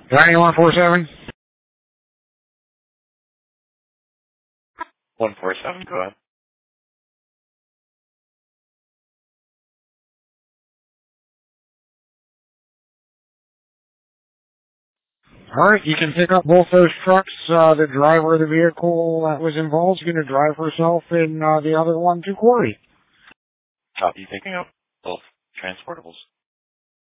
9147? 147, go ahead. Alright, you can pick up both those trucks. The driver of the vehicle that was involved is going to drive herself and the other one to quarry. Copy, picking up both transportables.